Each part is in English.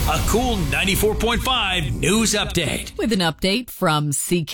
A cool 94.5 news update. With an update from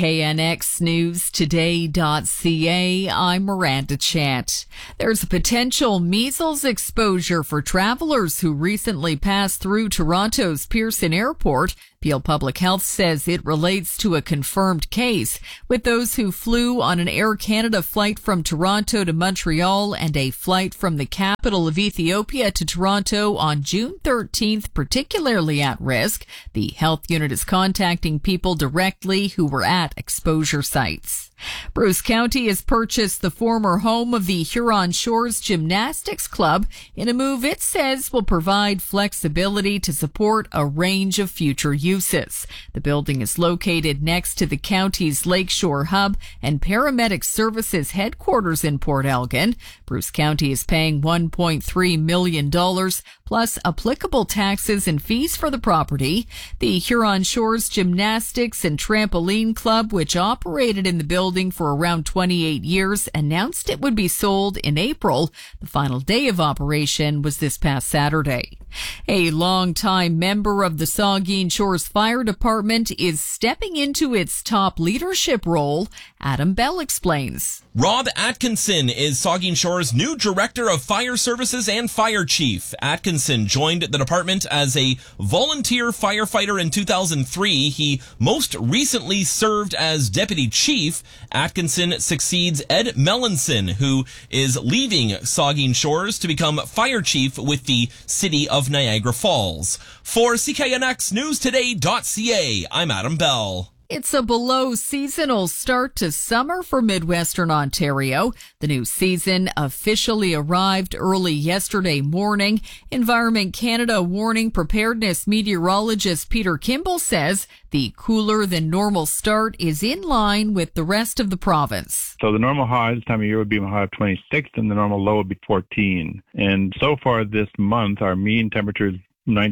CKNXNewsToday.ca, I'm Miranda Chant. There's a potential measles exposure for travelers who recently passed through Toronto's Pearson Airport. Peel Public Health says it relates to a confirmed case with those who flew on an Air Canada flight from Toronto to Montreal and a flight from the capital of Ethiopia to Toronto on June 13th, particularly at risk. The health unit is contacting people directly who were at exposure sites. Bruce County has purchased the former home of the Huron Shores Gymnastics Club in a move it says will provide flexibility to support a range of future uses. The building is located next to the county's Lakeshore Hub and Paramedic Services headquarters in Port Elgin. Bruce County is paying $1.3 million plus applicable taxes and fees for the property. The Huron Shores Gymnastics and Trampoline Club, which operated in the building for around 28 years, announced it would be sold in April. The final day of operation was this past Saturday. A longtime member of the Saugeen Shores Fire Department is stepping into its top leadership role. Adam Bell explains. Rob Atkinson is Saugeen Shores' new Director of Fire Services and Fire Chief. Atkinson joined the department as a volunteer firefighter in 2003. He most recently served as Deputy Chief. Atkinson succeeds Ed Melanson, who is leaving Saugeen Shores to become Fire Chief with the City of Niagara Falls. For CKNXNewsToday.ca, I'm Adam Bell. It's a below seasonal start to summer for Midwestern Ontario. The new season officially arrived early yesterday morning. Environment Canada warning preparedness meteorologist Peter Kimball says the cooler than normal start is in line with the rest of the province. So the normal high this time of year would be a high of 26 and the normal low would be 14. And so far this month, our mean temperature is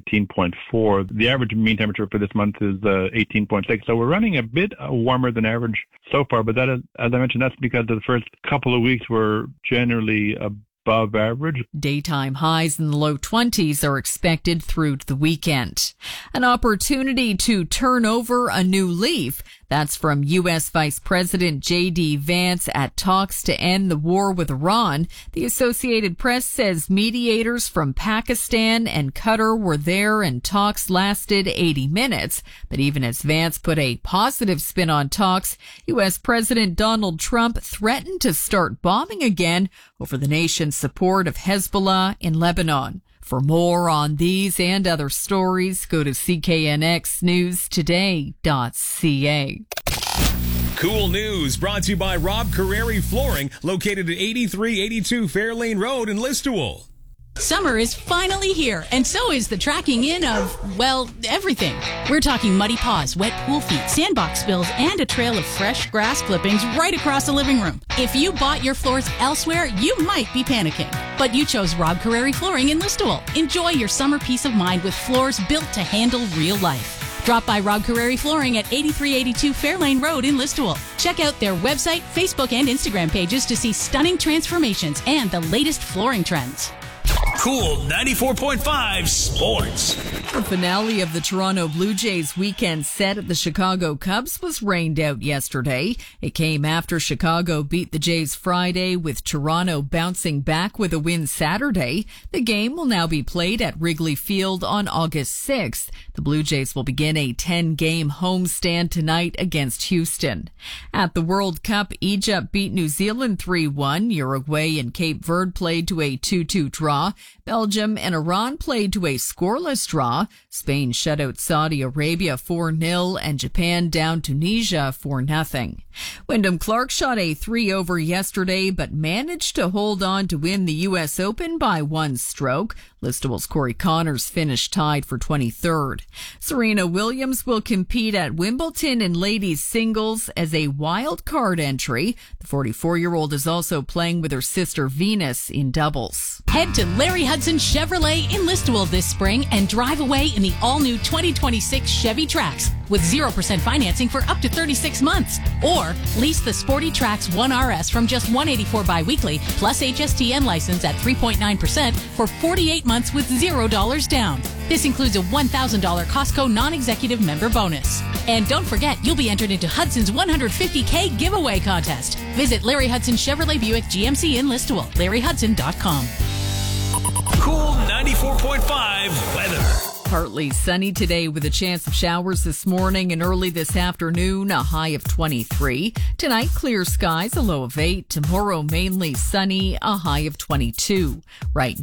19.4. The average mean temperature for this month is 18.6. So we're running a bit warmer than average so far, but that is, as I mentioned, that's because the first couple of weeks were generally above average. Daytime highs in the low 20s are expected through the weekend. An opportunity to turn over a new leaf. That's from U.S. Vice President J.D. Vance at talks to end the war with Iran. The Associated Press says mediators from Pakistan and Qatar were there and talks lasted 80 minutes. But even as Vance put a positive spin on talks, U.S. President Donald Trump threatened to start bombing again over the nation's support of Hezbollah in Lebanon. For more on these and other stories, go to CKNXNewsToday.ca. Cool news brought to you by Rob Carreri Flooring, located at 8382 Fairlane Road in Listowel. Summer is finally here, and so is the tracking in of, well, everything. We're talking muddy paws, wet pool feet, sandbox spills, and a trail of fresh grass clippings right across the living room. If you bought your floors elsewhere, you might be panicking. But you chose Rob Carreri Flooring in Listowel. Enjoy your summer peace of mind with floors built to handle real life. Drop by Rob Carreri Flooring at 8382 Fairlane Road in Listowel. Check out their website, Facebook, and Instagram pages to see stunning transformations and the latest flooring trends. Cool 94.5 Sports. The finale of the Toronto Blue Jays weekend set at the Chicago Cubs was rained out yesterday. It came after Chicago beat the Jays Friday, with Toronto bouncing back with a win Saturday. The game will now be played at Wrigley Field on August 6th. The Blue Jays will begin a 10-game homestand tonight against Houston. At the World Cup, Egypt beat New Zealand 3-1. Uruguay and Cape Verde played to a 2-2 draw. Belgium and Iran played to a scoreless draw. Spain shut out Saudi Arabia 4-0 and Japan down Tunisia 4-0. Wyndham Clark shot a 3-over yesterday but managed to hold on to win the U.S. Open by one stroke. Listowel's Corey Connors finished tied for 23rd. Serena Williams will compete at Wimbledon in ladies singles as a wild card entry. The 44-year-old is also playing with her sister Venus in doubles. Head to Larry Hudson Chevrolet in Listowel this spring and drive away in the all-new 2026 Chevy Trax. with 0% financing for up to 36 months. Or lease the Sporty Trax 1RS from just $184 bi-weekly plus HSTN license at 3.9% for 48 months with $0 down. This includes a $1,000 Costco non-executive member bonus. And don't forget, you'll be entered into Hudson's $150K giveaway contest. Visit Larry Hudson Chevrolet Buick GMC in Listowel, LarryHudson.com. Cool 94.5 weather. Partly sunny today with a chance of showers this morning and early this afternoon, a high of 23. Tonight, clear skies, a low of 8. Tomorrow, mainly sunny, a high of 22. Right